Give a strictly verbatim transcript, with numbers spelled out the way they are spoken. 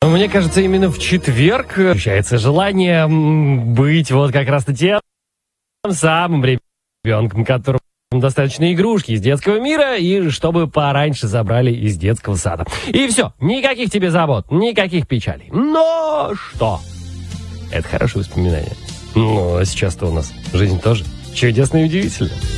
Мне кажется, именно в четверг ощущается желание быть вот как раз-то тем самым ребенком, которому достаточно игрушки из детского мира, и чтобы пораньше забрали из детского сада. И все, никаких тебе забот, никаких печалей. Но что? Это хорошее воспоминание. Ну, а сейчас-то у нас жизнь тоже чудесная и удивительная.